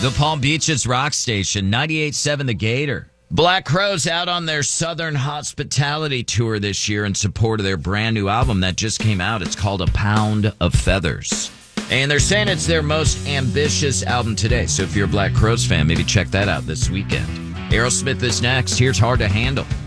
The Palm Beaches rock station, 98.7 The Gator. Black Crowes out on their Southern Hospitality Tour this year in support of their brand new album that just came out. It's called A Pound of Feathers. And they're saying it's their most ambitious album today. So if you're a Black Crowes fan, maybe check that out this weekend. Aerosmith is next. Here's Hard to Handle.